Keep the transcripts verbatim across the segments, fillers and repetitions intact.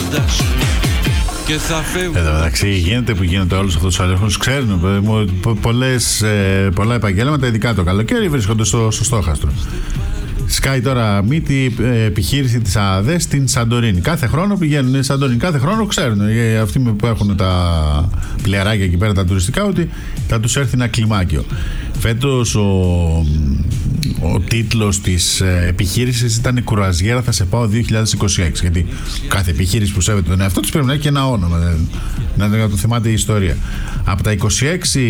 πάντα σου και θα φεύγω. Εδώ μεταξύ γίνεται που γίνεται όλους αυτούς τους αδερφούς. Ξέρουν πολλές, πολλά επαγγέλματα, ειδικά το καλοκαίρι, βρίσκονται στο, στο στόχαστρο. Σκάει τώρα μύτη επιχείρηση της ΑΑΔΕ στην Σαντορίνη. Κάθε χρόνο πηγαίνουν στη Σαντορίνη. Κάθε χρόνο ξέρουν αυτοί που έχουν τα πλοιαράκια εκεί πέρα, τα τουριστικά, ότι θα τους έρθει ένα κλιμάκιο. Φέτος ο, ο τίτλος της επιχείρησης ήταν «Η κουραζιέρα θα σε πάω δύο χιλιάδες είκοσι έξι». Γιατί κάθε επιχείρηση που σέβεται τον εαυτό της πρέπει να έχει και ένα όνομα. Να το θυμάται η ιστορία. Από τα είκοσι έξι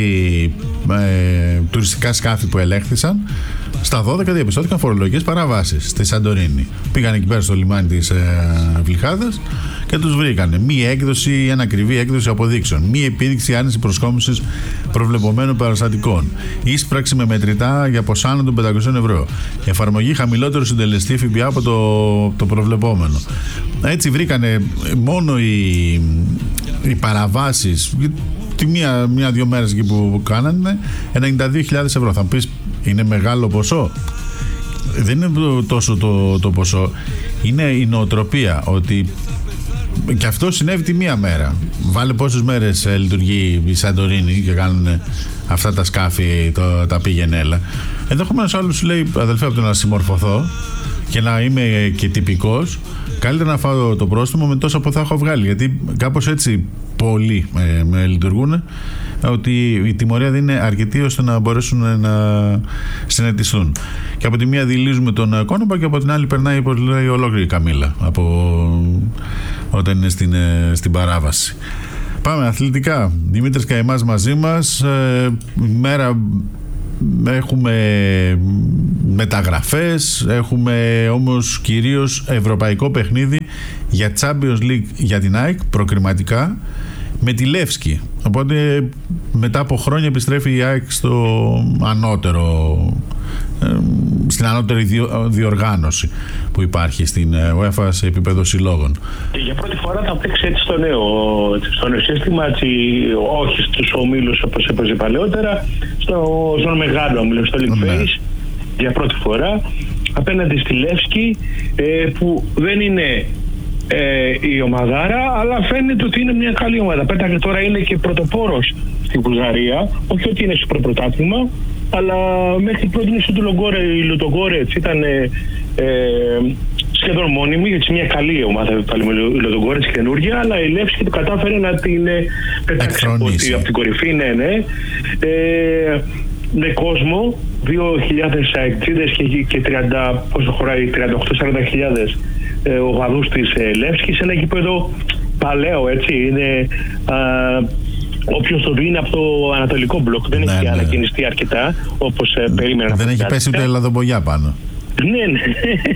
ε, τουριστικά σκάφη που ελέγχθησαν, στα δώδεκα διαπιστώθηκαν φορολογικές παραβάσεις στη Σαντορίνη. Πήγαν εκεί πέρα στο λιμάνι της ε, Βλυχάδας και τους βρήκανε. Μη έκδοση, ανακριβή έκδοση αποδείξεων. Μη επίδειξη άρνηση προσκόμισης προβλεπωμένων παραστατικών. Ίσπραξη με μετρητά για ποσά άνω των πεντακόσια ευρώ. Εφαρμογή χαμηλότερου συντελεστή ΦΠΑ από το, το προβλεπόμενο. Έτσι βρήκανε μόνο οι, οι παραβάσεις. Τη μία, μία-δύο μέρες εκεί που κάνανε, ενενήντα δύο χιλιάδες ευρώ. Θα μου πεις, είναι μεγάλο ποσό? Δεν είναι τόσο το, το ποσό. Είναι η νοοτροπία ότι και αυτό συνέβη τη μία μέρα. Βάλε πόσες μέρες ε, λειτουργεί η Σαντορίνη και κάνουν αυτά τα σκάφη, το, τα πήγαινε έλα. Ενδεχομένως άλλος σου λέει, αδελφέ, από το να συμμορφωθώ και να είμαι και τυπικός, καλύτερα να φάω το πρόστιμο με τόσα που θα έχω βγάλει. Γιατί κάπως έτσι πολλοί με, με λειτουργούν, ότι η τιμωρία δεν είναι αρκετή ώστε να μπορέσουν να συνετιστούν. Και από τη μία δηλίζουμε τον κόνοπα και από την άλλη περνάει, λέει, ολόκληρη καμήλα από όταν είναι στην, στην παράβαση. Πάμε αθλητικά. Δημήτρης Καημάς μαζί μας. Ε, μέρα έχουμε μεταγραφές, έχουμε όμως κυρίως ευρωπαϊκό παιχνίδι για Champions League για την ΑΕΚ, προκριματικά, με τη Λεύσκη. Οπότε μετά από χρόνια επιστρέφει η ΑΕΚ στο ανώτερο, στην ανώτερη διοργάνωση που υπάρχει στην UEFA σε επίπεδο συλλόγων. Και για πρώτη φορά θα παίξει έτσι στο νέο, στο νέο σύστημα, έτσι, όχι στους ομίλους όπως έπαιζε παλαιότερα, στο, στον μεγάλο όμιλο, στο League Phase, για πρώτη φορά, απέναντι στη Λεύσκη, ε, που δεν είναι ε, η ομαδάρα, αλλά φαίνεται ότι είναι μια καλή ομάδα. Πέταγε τώρα, είναι και πρωτοπόρος στην Βουλγαρία, όχι ότι είναι στο πρωτάθλημα, αλλά μέχρι πρώτη νησί του Λογκόρε, η Λουτογκόρετς ήταν ε, ε, σχεδόν μόνιμη, γιατί μια καλή ομάδα η Λουτογκόρετς καινούργια, αλλά η Λεύσκη του κατάφερε να την ε, πετάξει από, από την κορυφή, ναι, ναι. Ε, με κόσμο, δύο χιλιάδες αεκτζίδες και, και τριάντα, πόσο χωράει, τριάντα οκτώ με σαράντα χιλιάδες ε, οπαδούς της ε, Λεύσκης, ένα γήπεδο παλαιό, έτσι, είναι... Α, όποιος το δει είναι από το ανατολικό μπλοκ, δεν ναι, έχει ναι. ανακοινιστεί αρκετά όπως ε, περίμενα. Δεν έχει πέσει ούτε λαδομπογιά πάνω. Ναι, ναι.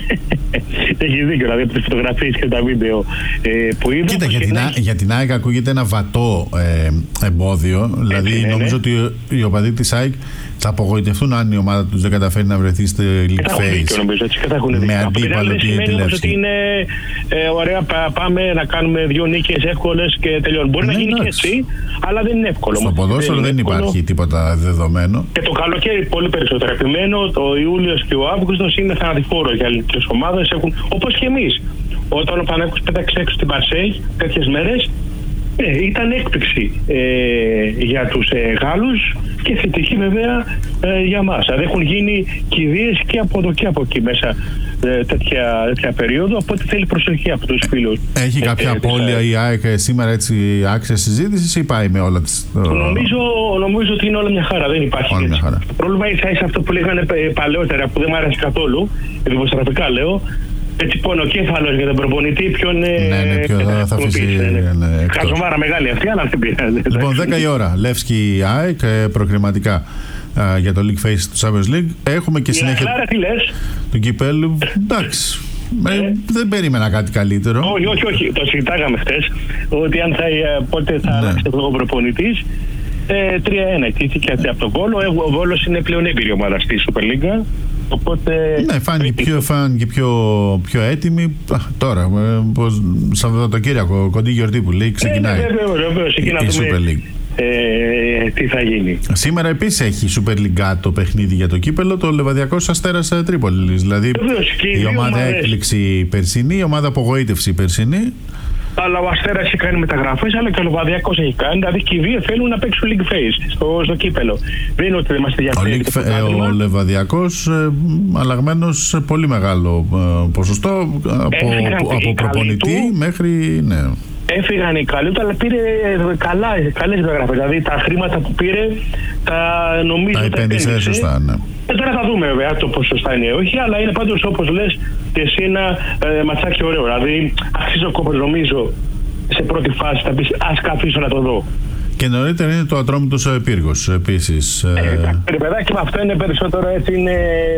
Έχει δίκιο, δηλαδή από τις φωτογραφίες και τα βίντεο ε, που είδα. Κοίτα, για την, έχει... για την ΑΕΚ ακούγεται ένα βατό ε, εμπόδιο. Δηλαδή ναι, ναι, νομίζω ναι. ότι οι οπαδοί της ΑΕΚ θα απογοητευτούν αν η ομάδα τους δεν καταφέρει να βρεθεί στο League Phase με αντίπαλο τη Λεύσκη. Ότι είναι ε, ωραία, πάμε να κάνουμε δύο νίκες εύκολες και τελειώνουν. Μπορεί ναι, να γίνει ναι, και έτσι, αλλά δεν είναι εύκολο. Στο ποδόσφαιρο δεν, δεν υπάρχει τίποτα δεδομένο. Και το καλοκαίρι πολύ περισσότερο. Επιμένω, το Ιούλιος και ο Αύγουστος είναι θανατηφόρο για ελληνικές ομάδες, όπως και εμείς. Όταν ο Παναθηναϊκός πέταξε έξω στην Μαρσέιγ τέτοιες μέρες, ε, ήταν έκπληξη ε, για τους ε, Γάλλους και θετική βέβαια ε, για μας. Δηλαδή έχουν γίνει κηδείες και από εδώ και από εκεί μέσα ε, τέτοια, τέτοια περίοδο, οπότε θέλει προσοχή από τους φίλους. Έχει ε, κάποια ε, απώλεια η ΑΕΚ σήμερα έτσι άξια συζήτηση ή πάει με όλα τις... Νομίζω, νομίζω ότι είναι όλα μια χαρά, δεν υπάρχει. Το πρόβλημα είναι αυτό που λέγανε παλαιότερα που δεν μου άρεσε καθόλου, δημοσιογραφικά λέω. Έτσι πονοκέφαλος για τον προπονητή, ποιον ναι, ναι, ποιο θα, θα αφήσει ναι, χαζομάρα μεγάλη αυτή, αλλά αυτή πειράζει. Λοιπόν, δέκα η ώρα, Λεύσκη ΑΕΚ, προκριματικά α, για το League Phase του Champions League. Έχουμε και η συνέχεια Λαχλάρα, τι λες? του κυπέλου. Εντάξει, ε, ε, δεν περίμενα κάτι καλύτερο. Όχι, όχι, όχι, το συζητάγαμε χτες, ότι αν θα, πότε θα ναι. αλλάξει ο προπονητής. Ε, τρία ένα εκτίθηκε από τον Βόλο. Ο Βόλος είναι πλέον έμπειρη ομάδα στη Super League. Οπότε... Ναι, φάνηκε πιο, φάνηκε πιο, πιο έτοιμη. Α, τώρα, πως, Σαββατοκύριακο, κοντή γιορτή που λέει, ξεκινάει ναι, ναι, βέβαια, βέβαια, η Super League. Ε, τι θα γίνει. Σήμερα επίσης έχει Super League το παιχνίδι για το κύπελο, το Λεβαδιακός Αστέρας Τρίπολης. Δηλαδή βεβαίως, η ομάδα έκπληξη περσινή, η ομάδα απογοήτευση περσινή. Αλλά ο Αστέρας έχει κάνει μεταγραφές, αλλά και ο Λεβαδιακός έχει κάνει. Δηλαδή και οι δύο θέλουν να παίξουν League Phase στο, στο κύπελο. Δεν είναι ότι δεν μας ενδιαφέρει. Ο, ο Λεβαδιακός ε, αλλαγμένος σε πολύ μεγάλο ε, ποσοστό από, από προπονητή μέχρι. Ναι. Έφυγαν οι καλοί, αλλά πήρε καλά, καλές μεταγραφές. Δηλαδή τα χρήματα που πήρε, τα νομίζω. Τα επένδυσε σωστά, ναι. Ε, τώρα θα δούμε βέβαια το πόσο σωστά είναι όχι, αλλά είναι πάντως όπως λες και εσύ ένα ε, ματσάκι ωραίο. Δηλαδή αξίζει ο κόπος νομίζω σε πρώτη φάση, θα πεις ας καθίσω να το δω. Και νωρίτερα είναι το Ατρόμητος Πύργος επίσης. Ε, ε, παιδάκι με αυτό είναι περισσότερο έτσι είναι.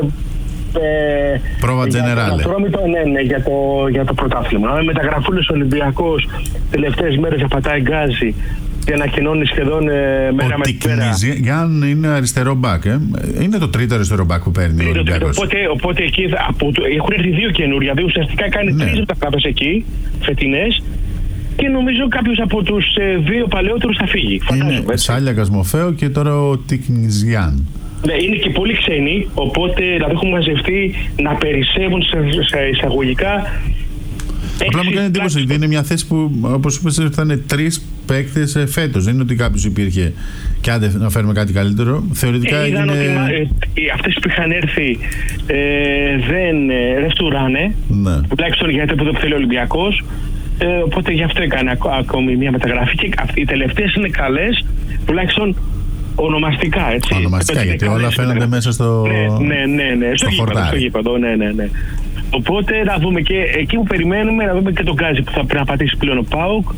Ε, Πρόβα Τζενεράλε. Ναι, ναι, για το, για το πρωτάθλημα. Με μεταγραφούλες Ολυμπιακός τελευταίες μέρες θα πατάει γκάζι και ανακοινώνει σχεδόν ε, μέρα με μέρα. Ο Γιάνν είναι αριστερό μπακ, ε. Είναι το τρίτο αριστερό μπακ που παίρνει ο Ολυμπιακός. Οπότε, οπότε εκεί από, έχουν έρθει δύο καινούρια, δηλαδή ουσιαστικά κάνει ναι. τρεις μεταγραφές εκεί, φετινές. Και νομίζω κάποιος από τους ε, δύο παλαιότερους θα φύγει. Είναι Σάλια Κασμοφέο και τώρα ο Τικνιζιάν. Ναι, είναι και πολύ ξένοι, οπότε δηλαδή έχουν μαζευτεί να περισσεύουν σε εισαγωγικά. Απλά μου κάνει εντύπωση ότι είναι μια θέση που, όπως είπες, θα είναι τρεις παίκτες φέτος. Δεν είναι ότι κάποιος υπήρχε και άντε να φέρουμε κάτι καλύτερο. Θεωρητικά ε, είναι. Ότι, ε, αυτές που είχαν έρθει ε, δεν, ε, δεν φτουράνε. Ναι. Τουλάχιστον γιατί που δεν θέλει ο Ολυμπιακός. Ε, οπότε γι' αυτό έκανε ακ, ακόμη μια μεταγραφή. Και οι τελευταίες είναι καλές, τουλάχιστον. Ονομαστικά, έτσι. Ονομαστικά, γιατί όλα φαίνονται μέσα στο, ναι, ναι, ναι, ναι. στο, στο γήπεδο, στο γήπεδο, ναι, ναι, ναι. Οπότε να δούμε και εκεί που περιμένουμε, να δούμε και τον γκάζι που θα πρέπει να πατήσει πλέον ο ΠΑΟΚ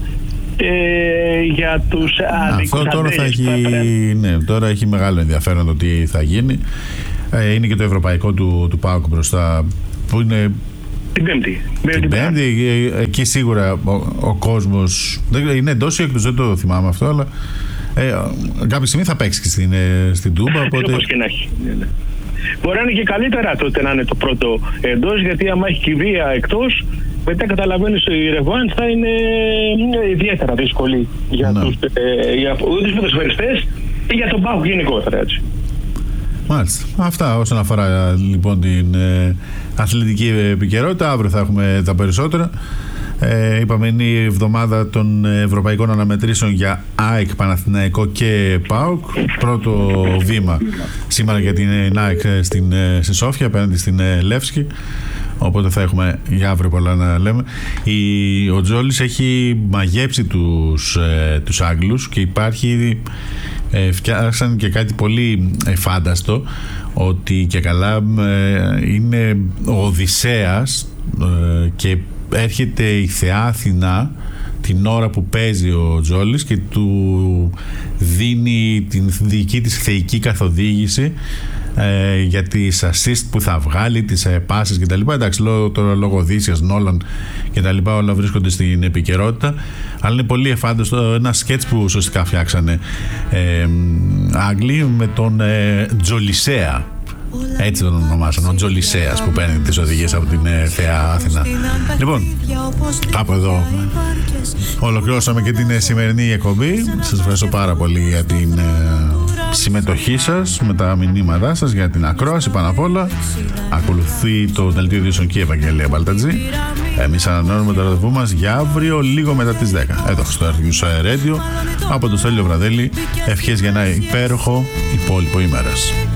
ε, για τους αδικούς αντέλες. Τώρα, θα έχει, ναι, τώρα έχει μεγάλο ενδιαφέρον το τι θα γίνει. Ε, είναι και το ευρωπαϊκό του, του ΠΑΟΚ μπροστά, που είναι την Πέμπτη. Την Πέμπτη, εκεί σίγουρα ο, ο κόσμος είναι εντός ή εκτός, δεν το θυμάμαι αυτό, αλλά Ε, κάποια στιγμή θα παίξει και στην, στην Τούμπα. Οπότε... Όπως και να έχει. Ναι, ναι. Μπορεί να είναι και καλύτερα τότε να είναι το πρώτο εντός, γιατί άμα έχει κηδεία εκτός, μετά καταλαβαίνεις ότι η ρεβάνς θα είναι ιδιαίτερα δύσκολη για ναι. τους, ε, για τους ποδοσφαιριστές ή για τον ΠΑΟΚ γενικότερα, έτσι. Μάλιστα. Αυτά όσον αφορά λοιπόν την ε, αθλητική επικαιρότητα. Αύριο θα έχουμε τα περισσότερα. Ε, είπαμε, είναι η εβδομάδα των ευρωπαϊκών αναμετρήσεων για ΑΕΚ, Παναθηναϊκό και ΠΑΟΚ. Πρώτο βήμα σήμερα για την ΑΕΚ στην, στη Σόφια απέναντι στην Λεύσκη. Οπότε θα έχουμε για αύριο πολλά να λέμε. Η, ο Τζόλης έχει μαγέψει τους, ε, τους Άγγλους και υπάρχει, ε, φτιάξαν και κάτι πολύ ε, φάνταστο, ότι και καλά ε, είναι ο Οδυσσέας ε, και έρχεται η θεά Αθηνά την ώρα που παίζει ο Τζόλης και του δίνει την δική της θεϊκή καθοδήγηση ε, για τις assist που θα βγάλει, τις ε, πάσες κτλ. Εντάξει, λόγω, τώρα λόγω Οδύσσιας, Νόλαν κτλ. Όλα βρίσκονται στην επικαιρότητα, αλλά είναι πολύ εφάνταστο ένα σκέτς που ουσιαστικά φτιάξανε ε, Άγγλοι με τον ε, Τζολισέα. Έτσι τον ονομάσαν, ο Τζολισέας, που παίρνει τις οδηγίες από την ε, θεά Αθηνά. Λοιπόν, από εδώ ολοκληρώσαμε και την ε, σημερινή εκπομπή. Σας ευχαριστώ πάρα πολύ για την ε, συμμετοχή σας, με τα μηνύματά σας, για την ακρόαση πάνω απ' όλα. Ακολουθεί το δελτίο ειδήσεων και η Ευαγγελία Μπαλτατζή. Εμείς ανανεώνουμε το ραντεβού μας για αύριο λίγο μετά τις δέκα εδώ στο Argus Radio. Από το Στέλιο Βραδέλη, ευχές για ένα υπέροχο υπόλοιπο ημέρας.